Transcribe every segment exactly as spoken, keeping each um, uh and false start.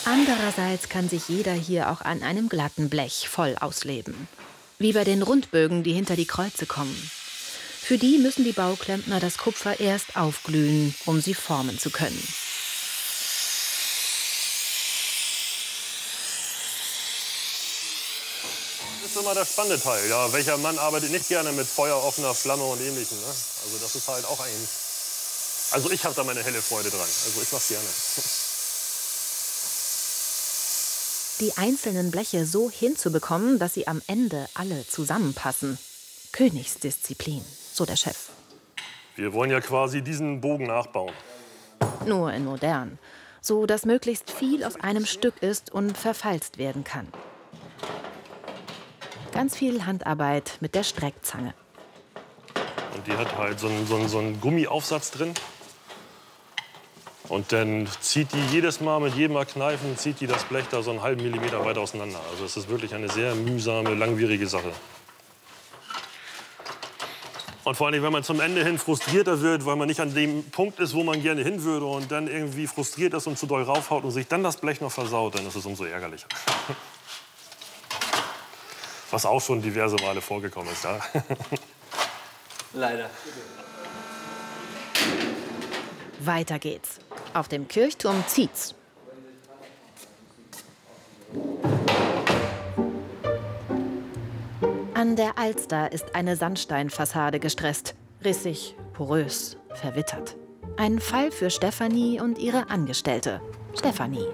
Andererseits kann sich jeder hier auch an einem glatten Blech voll ausleben. Wie bei den Rundbögen, die hinter die Kreuze kommen. Für die müssen die Bauklempner das Kupfer erst aufglühen, um sie formen zu können. Das ist immer der spannende Teil. Ja, welcher Mann arbeitet nicht gerne mit Feuer, offener Flamme und Ähnlichem? Ne? Also das ist halt auch ein... Also ich habe da meine helle Freude dran. Also ich mach's gerne. Die einzelnen Bleche so hinzubekommen, dass sie am Ende alle zusammenpassen. Königsdisziplin, so der Chef. Wir wollen ja quasi diesen Bogen nachbauen. Nur in modern, so dass möglichst viel aus einem Stück ist und verfalzt werden kann. Ganz viel Handarbeit mit der Streckzange. Und die hat halt so einen, so einen, so einen Gummiaufsatz drin. Und dann zieht die jedes Mal mit jedem Mal Kneifen, zieht die das Blech da so einen halben Millimeter weit auseinander. Also es ist wirklich eine sehr mühsame, langwierige Sache. Und vor allem, wenn man zum Ende hin frustrierter wird, weil man nicht an dem Punkt ist, wo man gerne hin würde und dann irgendwie frustriert ist und zu doll raufhaut und sich dann das Blech noch versaut, dann ist es umso ärgerlicher. Was auch schon diverse Male vorgekommen ist, ja. Leider. Weiter geht's. Auf dem Kirchturm zieht's. An der Alster ist eine Sandsteinfassade gestresst. Rissig, porös, verwittert. Ein Fall für Stefanie und ihre Angestellte. Stefanie.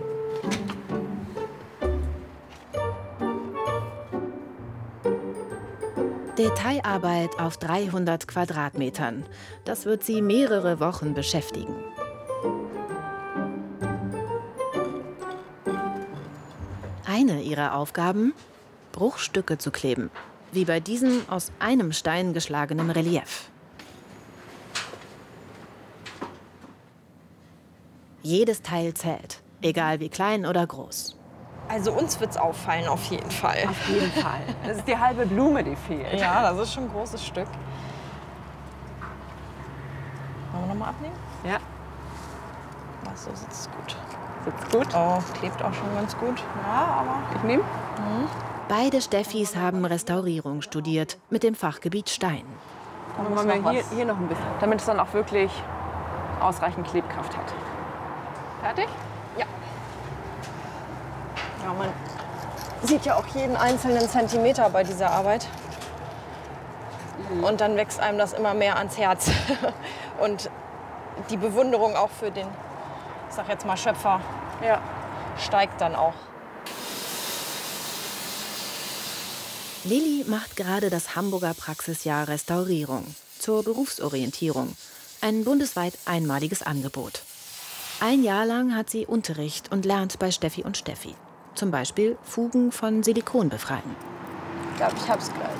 Detailarbeit auf dreihundert Quadratmetern. Das wird sie mehrere Wochen beschäftigen. Eine ihrer Aufgaben, Bruchstücke zu kleben. Wie bei diesem aus einem Stein geschlagenen Relief. Jedes Teil zählt, egal wie klein oder groß. Also uns wird's auffallen, auf jeden Fall. Auf jeden Fall. Das ist die halbe Blume, die fehlt. Ja, das ist schon ein großes Stück. Wollen wir noch mal abnehmen? Ja. Ach, so sitzt gut. Sitzt gut. Oh, klebt auch schon ganz gut. Ja, aber... Ich nehme. Mhm. Beide Steffis haben Restaurierung studiert, mit dem Fachgebiet Stein. Dann machen wir hier, hier noch ein bisschen, damit es dann auch wirklich ausreichend Klebkraft hat. Fertig? Ja. Ja, man sieht ja auch jeden einzelnen Zentimeter bei dieser Arbeit. Mhm. Und dann wächst einem das immer mehr ans Herz. Und die Bewunderung auch für den, ich sag jetzt mal, Schöpfer, ja, steigt dann auch. Lilly macht gerade das Hamburger Praxisjahr Restaurierung zur Berufsorientierung. Ein bundesweit einmaliges Angebot. Ein Jahr lang hat sie Unterricht und lernt bei Steffi und Steffi. Zum Beispiel Fugen von Silikon befreien. Ich glaube, ich hab's gleich.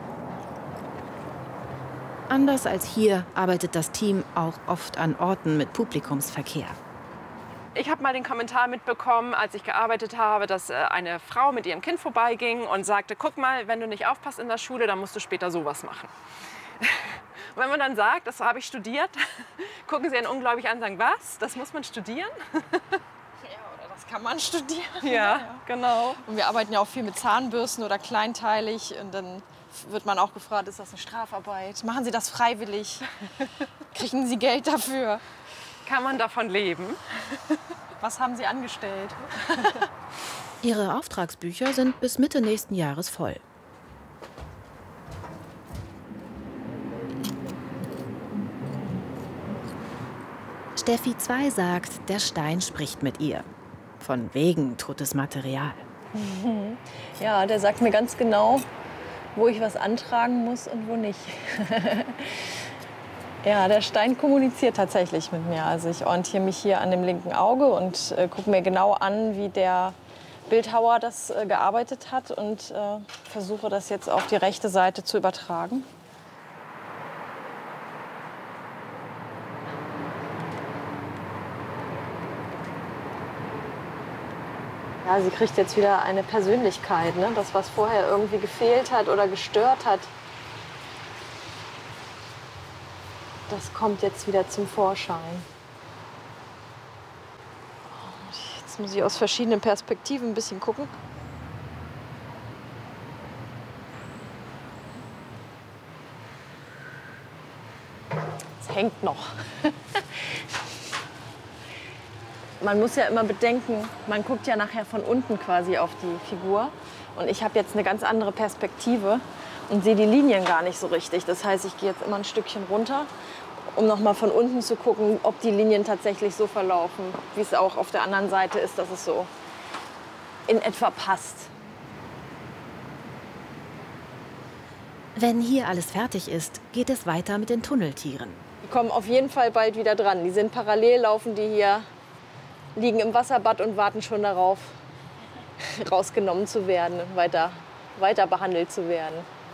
Anders als hier arbeitet das Team auch oft an Orten mit Publikumsverkehr. Ich habe mal den Kommentar mitbekommen, als ich gearbeitet habe, dass eine Frau mit ihrem Kind vorbeiging und sagte, guck mal, wenn du nicht aufpasst in der Schule, dann musst du später sowas machen. Und wenn man dann sagt, das habe ich studiert, gucken sie einen ungläubig an und sagen, was, das muss man studieren? Ja, oder das kann man studieren. Ja, ja, genau. Und wir arbeiten ja auch viel mit Zahnbürsten oder kleinteilig. Und dann wird man auch gefragt, ist das eine Strafarbeit? Machen Sie das freiwillig? Kriegen Sie Geld dafür? Kann man davon leben? Was haben Sie angestellt? Ihre Auftragsbücher sind bis Mitte nächsten Jahres voll. Steffi zwei sagt, der Stein spricht mit ihr. Von wegen totes Material. Ja, der sagt mir ganz genau, wo ich was antragen muss und wo nicht. Ja, der Stein kommuniziert tatsächlich mit mir. Also ich orientiere mich hier an dem linken Auge und äh, gucke mir genau an, wie der Bildhauer das äh, gearbeitet hat und äh, versuche das jetzt auf die rechte Seite zu übertragen. Ja, sie kriegt jetzt wieder eine Persönlichkeit, ne? Das, was vorher irgendwie gefehlt hat oder gestört hat, das kommt jetzt wieder zum Vorschein. Und jetzt Jetzt muss ich aus verschiedenen Perspektiven ein bisschen gucken. Es hängt noch. Man muss ja immer bedenken, man guckt ja nachher von unten quasi auf die Figur. Und ich habe jetzt eine ganz andere Perspektive und sehe die Linien gar nicht so richtig. Das heißt, ich gehe jetzt immer ein Stückchen runter, um noch mal von unten zu gucken, ob die Linien tatsächlich so verlaufen, wie es auch auf der anderen Seite ist, dass es so in etwa passt. Wenn hier alles fertig ist, geht es weiter mit den Tunneltieren. Die kommen auf jeden Fall bald wieder dran. Die sind parallel, laufen die hier, liegen im Wasserbad und warten schon darauf, rausgenommen zu werden, weiter, weiter behandelt zu werden.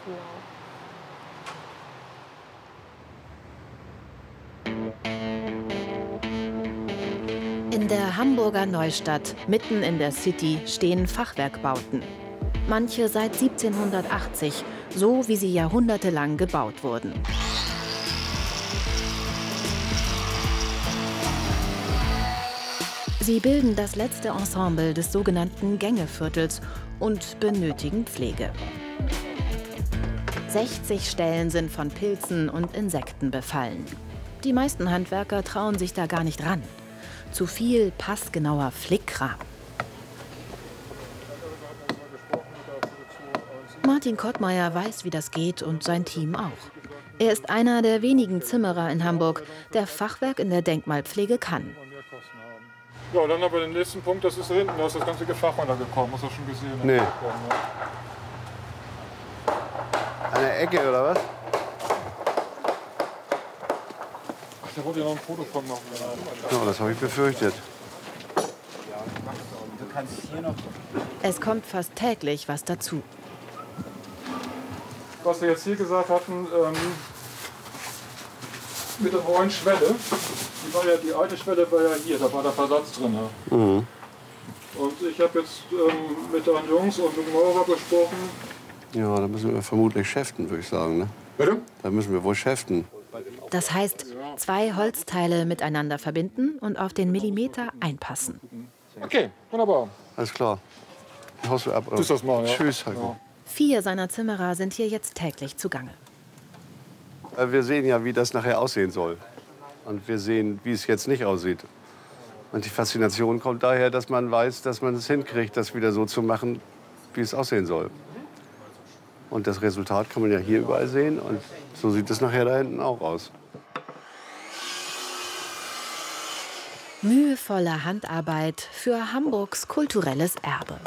Genau. In der Hamburger Neustadt, mitten in der City, stehen Fachwerkbauten. Manche seit siebzehnhundertachtzig, so wie sie jahrhundertelang gebaut wurden. Sie bilden das letzte Ensemble des sogenannten Gängeviertels und benötigen Pflege. sechzig Stellen sind von Pilzen und Insekten befallen. Die meisten Handwerker trauen sich da gar nicht ran. Zu viel passgenauer Flickkram. Martin Kottmeier weiß, wie das geht, und sein Team auch. Er ist einer der wenigen Zimmerer in Hamburg, der Fachwerk in der Denkmalpflege kann. Ja, dann aber den nächsten Punkt, das ist da hinten, da ist das ganze Gefach runtergekommen, hast du schon gesehen? Nee. An der Ecke, oder was? Ach, da wollte ja noch ein Foto von machen. Ja, das habe ich befürchtet. Es kommt fast täglich was dazu. Was wir jetzt hier gesagt hatten, ähm, mit der neuen Schwelle, die, war ja, die alte Schwelle war ja hier, da war der Versatz drin. Ja. Mhm. Und ich habe jetzt ähm, mit den Jungs und mit dem Maurer gesprochen. Ja, da müssen wir vermutlich schäften, würde ich sagen. Ne? Bitte? Da müssen wir wohl schäften. Das heißt, zwei Holzteile miteinander verbinden und auf den Millimeter einpassen. Okay, wunderbar. Alles klar. Haust du ab, oder? Tschüss das mal, ja. Tschüss, Heiko. Ja. Vier seiner Zimmerer sind hier jetzt täglich zugange. Wir sehen ja, wie das nachher aussehen soll. Und wir sehen, wie es jetzt nicht aussieht. Und die Faszination kommt daher, dass man weiß, dass man es hinkriegt, das wieder so zu machen, wie es aussehen soll. Und das Resultat kann man ja hier überall sehen. Und so sieht es nachher da hinten auch aus. Mühevolle Handarbeit für Hamburgs kulturelles Erbe.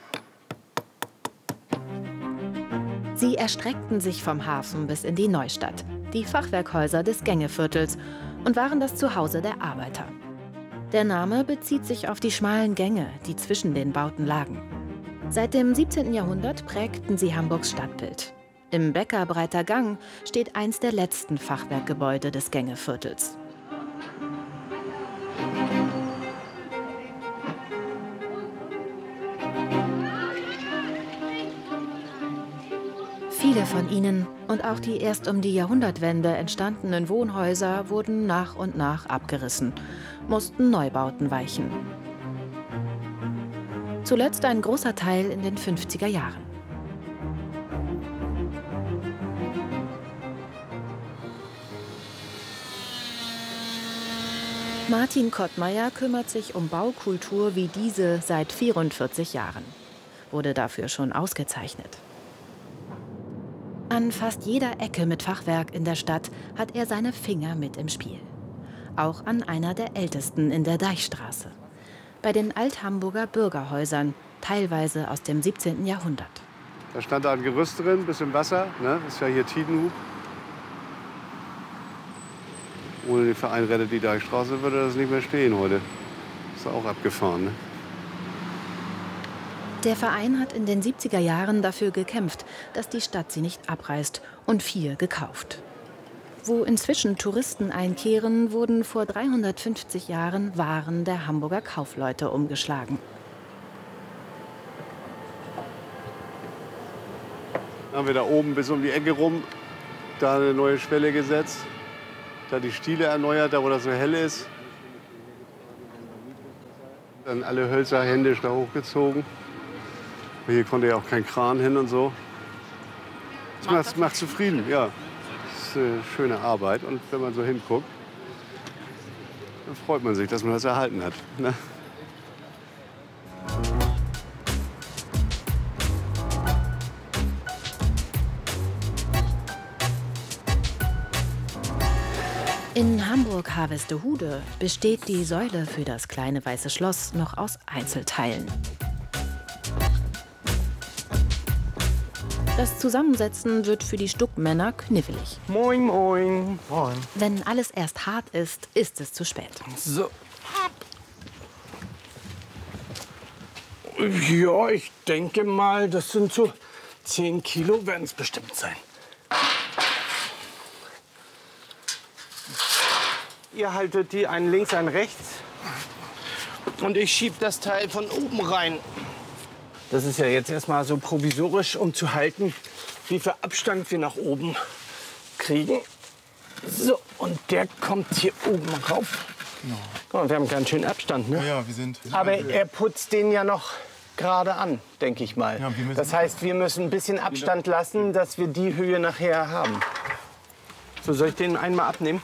Sie erstreckten sich vom Hafen bis in die Neustadt, die Fachwerkhäuser des Gängeviertels, und waren das Zuhause der Arbeiter. Der Name bezieht sich auf die schmalen Gänge, die zwischen den Bauten lagen. Seit dem siebzehnten Jahrhundert prägten sie Hamburgs Stadtbild. Im Bäckerbreiter Gang steht eins der letzten Fachwerkgebäude des Gängeviertels. Viele von ihnen und auch die erst um die Jahrhundertwende entstandenen Wohnhäuser wurden nach und nach abgerissen, mussten Neubauten weichen. Zuletzt ein großer Teil in den fünfziger Jahren. Martin Kottmeier kümmert sich um Baukultur wie diese seit vierundvierzig Jahren. Wurde dafür schon ausgezeichnet. An fast jeder Ecke mit Fachwerk in der Stadt hat er seine Finger mit im Spiel. Auch an einer der ältesten in der Deichstraße. Bei den Althamburger Bürgerhäusern, teilweise aus dem siebzehnten Jahrhundert. Da stand da ein Gerüst drin, bis im Wasser. Ne? Das ist ja hier Tidenhub. Ohne den Verein Rettet die Deichstraße würde das nicht mehr stehen heute. Ist auch abgefahren. Ne? Der Verein hat in den siebziger Jahren dafür gekämpft, dass die Stadt sie nicht abreißt, und vier gekauft. Wo inzwischen Touristen einkehren, wurden vor dreihundertfünfzig Jahren Waren der Hamburger Kaufleute umgeschlagen. Dann haben wir da oben bis um die Ecke rum da eine neue Schwelle gesetzt. Da die Stiele erneuert, da wo das so hell ist. Dann alle Hölzer händisch da hochgezogen. Hier konnte ja auch kein Kran hin und so. Das macht, macht zufrieden, ja. Das ist eine schöne Arbeit. Und wenn man so hinguckt, dann freut man sich, dass man das erhalten hat. Ne? In Hamburg-Harvestehude besteht die Säule für das kleine weiße Schloss noch aus Einzelteilen. Das Zusammensetzen wird für die Stuckmänner knifflig. Moin, moin. Moin. Wenn alles erst hart ist, ist es zu spät. So. Ja, ich denke mal, das sind so zehn Kilo, werden es bestimmt sein. Ihr haltet die einen links, einen rechts. Und ich schieb das Teil von oben rein. Das ist ja jetzt erstmal so provisorisch, um zu halten, wie viel Abstand wir nach oben kriegen. So, und der kommt hier oben rauf. Genau. Guck mal, wir haben ganz schön Abstand, ne? Ja, ja, wir sind. Aber er putzt den ja noch gerade an, denke ich mal. Ja, wir müssen- das heißt, wir müssen ein bisschen Abstand lassen, dass wir die Höhe nachher haben. So, soll ich den einmal abnehmen?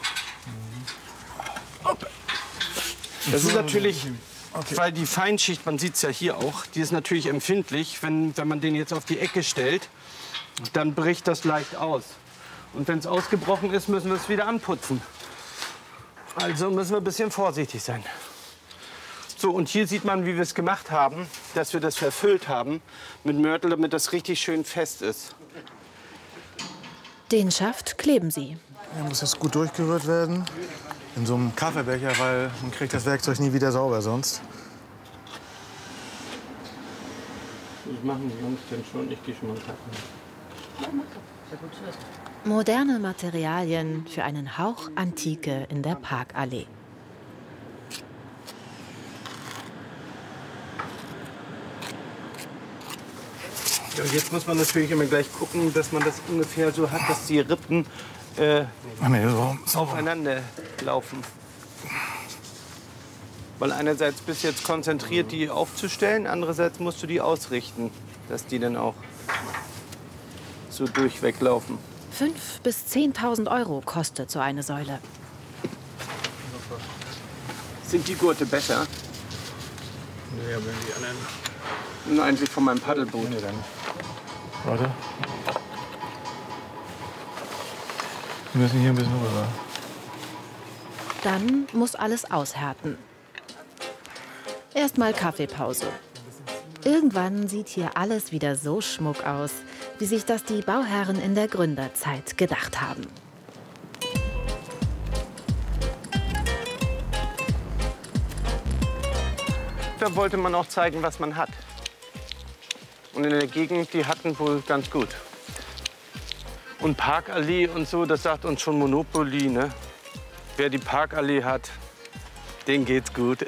Das ist natürlich, Okay. weil die Feinschicht, man sieht es ja hier auch, die ist natürlich empfindlich. Wenn, wenn man den jetzt auf die Ecke stellt, dann bricht das leicht aus. Und wenn es ausgebrochen ist, müssen wir es wieder anputzen. Also müssen wir ein bisschen vorsichtig sein. So, und hier sieht man, wie wir es gemacht haben, dass wir das verfüllt haben mit Mörtel, damit das richtig schön fest ist. Den Schaft kleben sie. Er muss jetzt gut durchgerührt werden. In so einem Kaffeebecher, weil man kriegt das Werkzeug nie wieder sauber sonst. Das machen die Jungs denn schon, ich gehe schon mal kacken. Moderne Materialien für einen Hauch Antike in der Parkallee. Ja, jetzt muss man natürlich immer gleich gucken, dass man das ungefähr so hat, dass die Rippen äh, Ach nee, so, so. aufeinander laufen. Weil einerseits bist du jetzt konzentriert, die aufzustellen, andererseits musst du die ausrichten, dass die dann auch so durchweglaufen. fünftausend bis zehntausend Euro kostet so eine Säule. Sind die Gurte besser? Ja, wenn die anderen. Nur eigentlich von meinem Paddelboot. Nee, dann. Warte. Wir müssen hier ein bisschen rüber. Dann muss alles aushärten. Erstmal Kaffeepause. Irgendwann sieht hier alles wieder so schmuck aus, wie sich das die Bauherren in der Gründerzeit gedacht haben. Da wollte man auch zeigen, was man hat. Und in der Gegend, die hatten wohl ganz gut. Und Parkallee und so, das sagt uns schon Monopoly, ne? Wer die Parkallee hat, den geht's gut.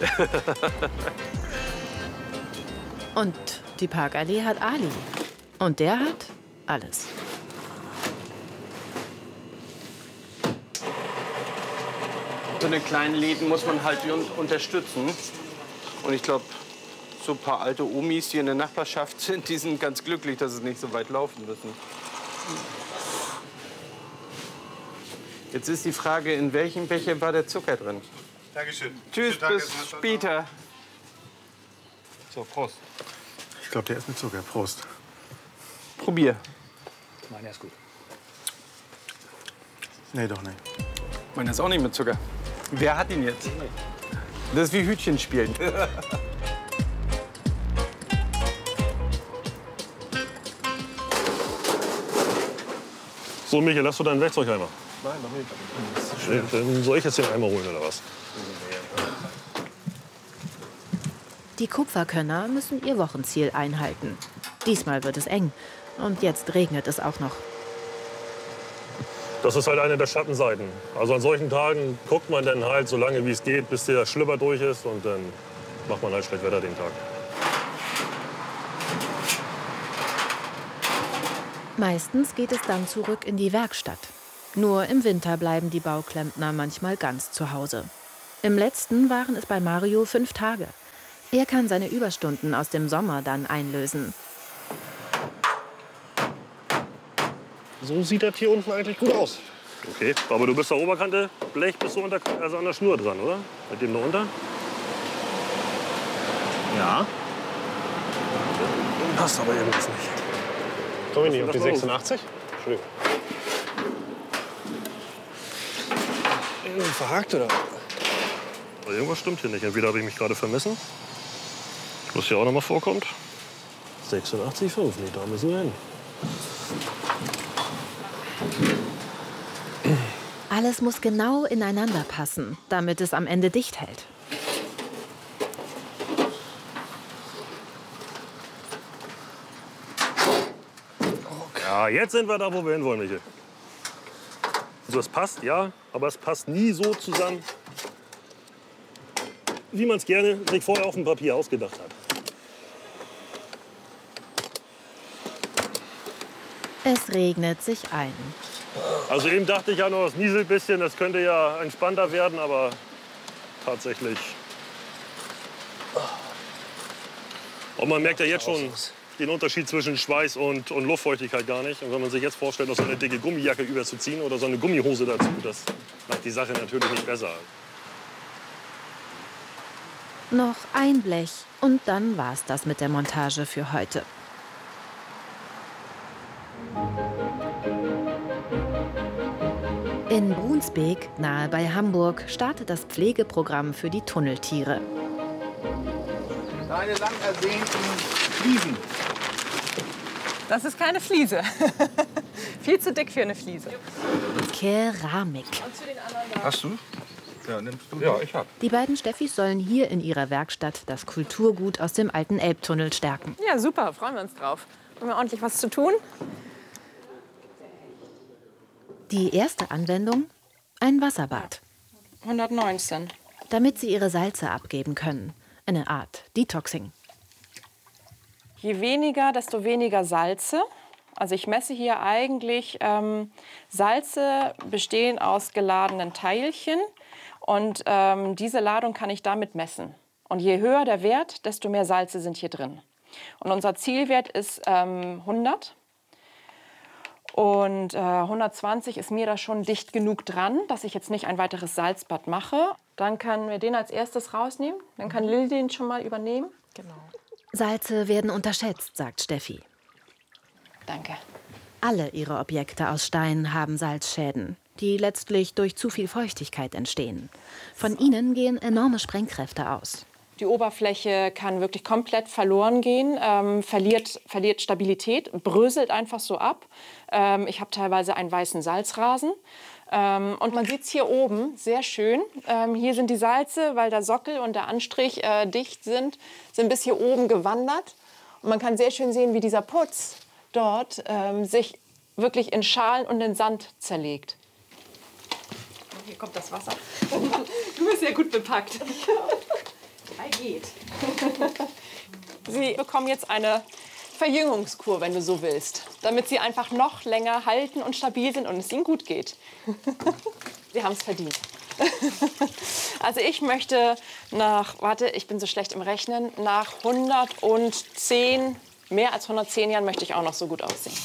Und die Parkallee hat Ali. Und der hat alles. So eine kleinen Läden muss man halt un unterstützen. Und ich glaube, so ein paar alte Omis, die in der Nachbarschaft sind, die sind ganz glücklich, dass sie nicht so weit laufen müssen. Jetzt ist die Frage, in welchem Becher war der Zucker drin? Dankeschön. Tschüss, bis später. So, Prost. Ich glaube, der ist mit Zucker. Prost. Probier. Meiner ist gut. Nee, doch nicht. Meiner ist auch nicht mit Zucker. Wer hat ihn jetzt? Das ist wie Hütchen spielen. So, Michael, hast du deinen Werkzeugeimer? Nein, noch nicht. Nee, dann soll ich jetzt den Eimer holen, oder was? Die Kupferkönner müssen ihr Wochenziel einhalten. Diesmal wird es eng. Und jetzt regnet es auch noch. Das ist halt eine der Schattenseiten. Also an solchen Tagen guckt man dann halt so lange wie es geht, bis der Schlüpper durch ist. Und dann macht man halt Schlechtwetter den Tag. Meistens geht es dann zurück in die Werkstatt. Nur im Winter bleiben die Bauklempner manchmal ganz zu Hause. Im letzten waren es bei Mario fünf Tage. Er kann seine Überstunden aus dem Sommer dann einlösen. So sieht das hier unten eigentlich gut aus. Okay, aber du bist der Oberkante, Blech bist du unter, also an der Schnur dran, oder? Mit dem da unter? Ja. Passt aber irgendwas nicht. Komme ich nicht auf die sechsundachtzig? Entschuldigung. Irgendwie verhakt, oder? Aber irgendwas stimmt hier nicht. Entweder habe ich mich gerade vermessen, was ja auch noch mal vorkommt. sechsundachtzig Komma fünf, nee, da müssen wir hin. Alles muss genau ineinander passen, damit es am Ende dicht hält. Ja, jetzt sind wir da, wo wir hinwollen, Michael. Also es passt, ja, aber es passt nie so zusammen, wie man es gerne sich vorher auf dem Papier ausgedacht hat. Es regnet sich ein. Also eben dachte ich ja noch, es nieselt ein bisschen, das könnte ja entspannter werden, aber tatsächlich. Und man merkt ja jetzt schon den Unterschied zwischen Schweiß und, und Luftfeuchtigkeit gar nicht. Und wenn man sich jetzt vorstellt, noch so eine dicke Gummijacke überzuziehen oder so eine Gummihose dazu, das macht die Sache natürlich nicht besser. Noch ein Blech und dann war's das mit der Montage für heute. In Brunsbek, nahe bei Hamburg, startet das Pflegeprogramm für die Tunneltiere. Deine lang ersehnten Fliesen. Das ist keine Fliese. Viel zu dick für eine Fliese. Keramik. Hast du? Ja, nimmst du? Ja, ich hab. Die beiden Steffis sollen hier in ihrer Werkstatt das Kulturgut aus dem alten Elbtunnel stärken. Ja, super, freuen wir uns drauf. Haben wir ordentlich was zu tun? Die erste Anwendung? Ein Wasserbad. hundertneunzehn. Damit sie ihre Salze abgeben können. Eine Art Detoxing. Je weniger, desto weniger Salze. Also ich messe hier eigentlich, ähm, Salze bestehen aus geladenen Teilchen. Und ähm, diese Ladung kann ich damit messen. Und je höher der Wert, desto mehr Salze sind hier drin. Und unser Zielwert ist ähm, hundert. Und äh, hundertzwanzig ist mir da schon dicht genug dran, dass ich jetzt nicht ein weiteres Salzbad mache. Dann können wir den als erstes rausnehmen. Dann kann Lilly den schon mal übernehmen. Genau. Salze werden unterschätzt, sagt Steffi. Danke. Alle ihre Objekte aus Stein haben Salzschäden, die letztlich durch zu viel Feuchtigkeit entstehen. Von ihnen gehen enorme Sprengkräfte aus. Die Oberfläche kann wirklich komplett verloren gehen, ähm, verliert, verliert Stabilität, bröselt einfach so ab. Ähm, ich habe teilweise einen weißen Salzrasen. Ähm, und man sieht es hier oben sehr schön. Ähm, hier sind die Salze, weil der Sockel und der Anstrich äh, dicht sind, sind bis hier oben gewandert. Und man kann sehr schön sehen, wie dieser Putz dort ähm, sich wirklich in Schalen und in Sand zerlegt. Hier kommt das Wasser. Du bist sehr gut bepackt. Geht. Sie bekommen jetzt eine Verjüngungskur, wenn du so willst, damit sie einfach noch länger halten und stabil sind und es ihnen gut geht. Sie haben es verdient. Also ich möchte nach, warte, ich bin so schlecht im Rechnen, nach hundertzehn, mehr als hundertzehn Jahren möchte ich auch noch so gut aussehen.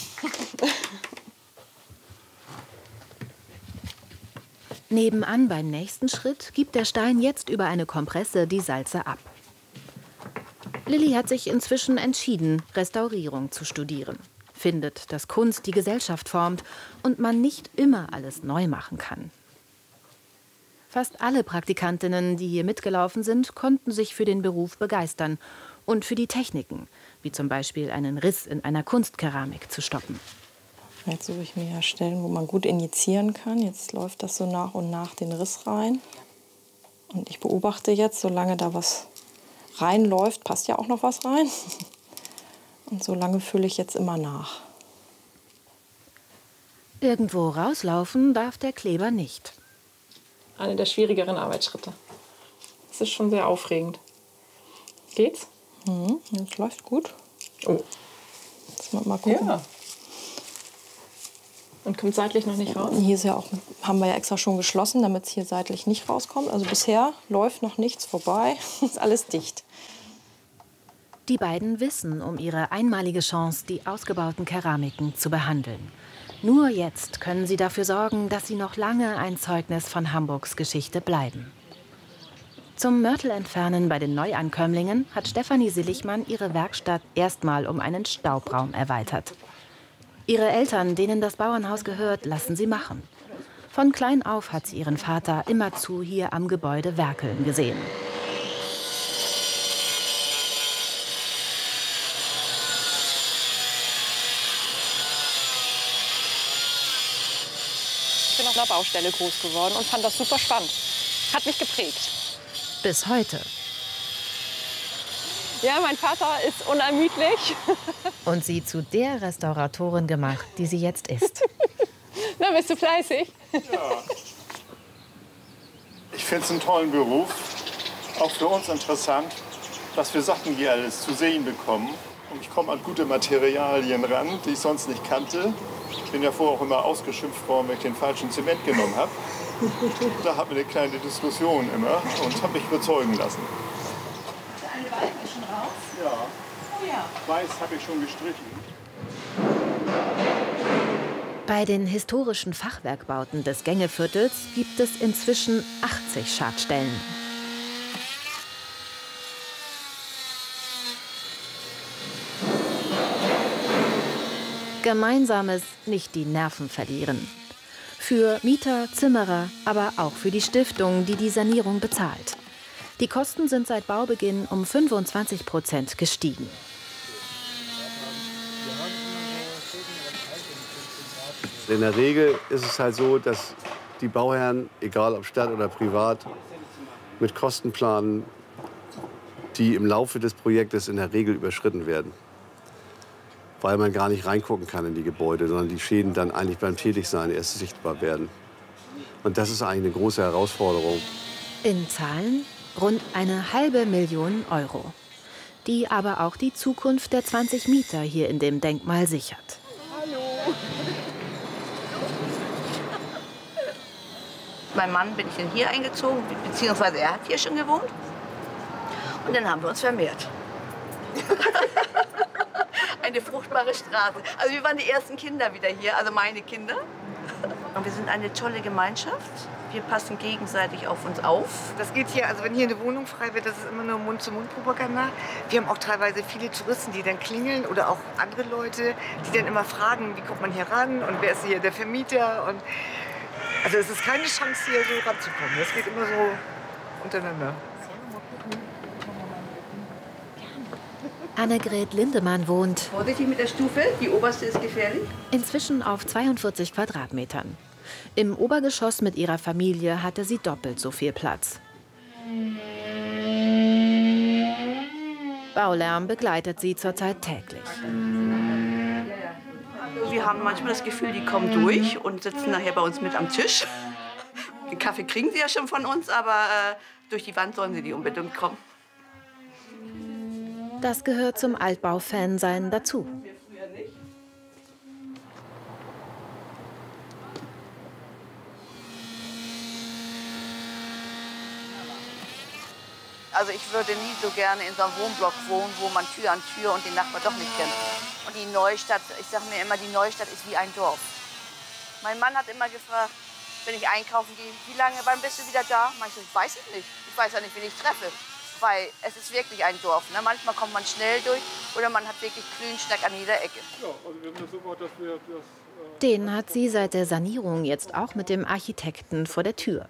Nebenan beim nächsten Schritt gibt der Stein jetzt über eine Kompresse die Salze ab. Lilly hat sich inzwischen entschieden, Restaurierung zu studieren. Findet, dass Kunst die Gesellschaft formt und man nicht immer alles neu machen kann. Fast alle Praktikantinnen, die hier mitgelaufen sind, konnten sich für den Beruf begeistern und für die Techniken, wie zum Beispiel einen Riss in einer Kunstkeramik zu stoppen. Jetzt suche ich mir ja Stellen, wo man gut injizieren kann. Jetzt läuft das so nach und nach den Riss rein. Und ich beobachte jetzt, solange da was reinläuft, passt ja auch noch was rein. Und so lange fülle ich jetzt immer nach. Irgendwo rauslaufen darf der Kleber nicht. Eine der schwierigeren Arbeitsschritte. Das ist schon sehr aufregend. Geht's? Mhm, das läuft gut. Oh. Jetzt mal, mal gucken. Ja. Und kommt seitlich noch nicht raus? Hier ist ja auch, haben wir ja extra schon geschlossen, damit es hier seitlich nicht rauskommt. Also bisher läuft noch nichts vorbei. Ist alles dicht. Die beiden wissen um ihre einmalige Chance, die ausgebauten Keramiken zu behandeln. Nur jetzt können sie dafür sorgen, dass sie noch lange ein Zeugnis von Hamburgs Geschichte bleiben. Zum Mörtelentfernen bei den Neuankömmlingen hat Stefanie Sillichmann ihre Werkstatt erstmal um einen Staubraum erweitert. Ihre Eltern, denen das Bauernhaus gehört, lassen sie machen. Von klein auf hat sie ihren Vater immerzu hier am Gebäude werkeln gesehen. Ich bin auf einer Baustelle groß geworden und fand das super spannend. Hat mich geprägt. Bis heute. Ja, mein Vater ist unermüdlich. Und sie zu der Restauratorin gemacht, die sie jetzt ist. Na, bist du fleißig? Ja. Ich finde es einen tollen Beruf. Auch für uns interessant, dass wir Sachen hier alles zu sehen bekommen. Und ich komme an gute Materialien ran, die ich sonst nicht kannte. Ich bin ja vorher auch immer ausgeschimpft worden, weil ich den falschen Zement genommen habe. Da hatten wir eine kleine Diskussion immer und habe mich überzeugen lassen. Der eine Balken ist schon raus? Ja. Oh ja. Weiß habe ich schon gestrichen. Bei den historischen Fachwerkbauten des Gängeviertels gibt es inzwischen achtzig Schadstellen. Gemeinsames nicht die Nerven verlieren. Für Mieter, Zimmerer, aber auch für die Stiftung, die die Sanierung bezahlt. Die Kosten sind seit Baubeginn um fünfundzwanzig Prozent gestiegen. In der Regel ist es halt so, dass die Bauherren, egal ob Stadt oder privat, mit Kosten planen, die im Laufe des Projektes in der Regel überschritten werden. Weil man gar nicht reingucken kann in die Gebäude, sondern die Schäden dann eigentlich beim Tätigsein erst sichtbar werden. Und das ist eigentlich eine große Herausforderung. In Zahlen rund eine halbe Million Euro, die aber auch die Zukunft der zwanzig Mieter hier in dem Denkmal sichert. Hallo. Mein Mann bin ich hier eingezogen, beziehungsweise er hat hier schon gewohnt. Und dann haben wir uns vermehrt. Eine fruchtbare Straße. Also wir waren die ersten Kinder wieder hier, also meine Kinder. Und wir sind eine tolle Gemeinschaft. Wir passen gegenseitig auf uns auf. Das geht hier, also wenn hier eine Wohnung frei wird, das ist immer nur Mund-zu-Mund-Propaganda. Wir haben auch teilweise viele Touristen, die dann klingeln oder auch andere Leute, die dann immer fragen, wie kommt man hier ran und wer ist hier der Vermieter. Und also es ist keine Chance, hier so ranzukommen. Das geht immer so untereinander. Annegret Lindemann wohnt Vorsichtig mit der Stufe, die oberste ist gefährlich. Inzwischen auf zweiundvierzig Quadratmetern. Im Obergeschoss mit ihrer Familie hatte sie doppelt so viel Platz. Baulärm begleitet sie zurzeit täglich. Wir haben manchmal das Gefühl, die kommen durch und sitzen nachher bei uns mit am Tisch. Den Kaffee kriegen sie ja schon von uns, aber äh, durch die Wand sollen sie nicht unbedingt kommen. Das gehört zum Altbau-Fan-Sein dazu. Also ich würde nie so gerne in so einem Wohnblock wohnen, wo man Tür an Tür und den Nachbar doch nicht kennt. Und die Neustadt, ich sage mir immer, die Neustadt ist wie ein Dorf. Mein Mann hat immer gefragt, wenn ich einkaufen gehe, wie lange, wann bist du wieder da? Ich so, ich weiß es nicht. Ich weiß ja nicht, wen ich treffe. Weil es ist wirklich ein Dorf. Ne? Manchmal kommt man schnell durch oder man hat wirklich Klünschnack an jeder Ecke. Ja, also wir sind das so weit, dass wir das, äh Den hat sie seit der Sanierung jetzt auch mit dem Architekten vor der Tür.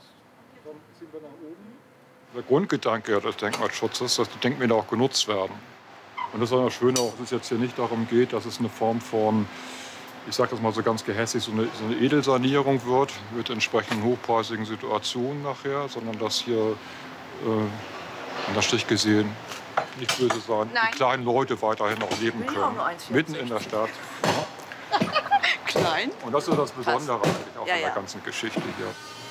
Der Grundgedanke des Denkmalschutzes ist, dass die Denkmäler auch genutzt werden. Und das ist auch das Schöne, auch, dass es jetzt hier nicht darum geht, dass es eine Form von, ich sage das mal so ganz gehässig, so eine, so eine Edelsanierung wird mit entsprechenden hochpreisigen Situationen nachher, sondern dass hier äh, an der Strich gesehen, nicht böse sein, Nein. die kleinen Leute weiterhin noch leben können, mitten in der Stadt. Klein. Und das ist das Besondere eigentlich auch Ja, an der ja. ganzen Geschichte hier.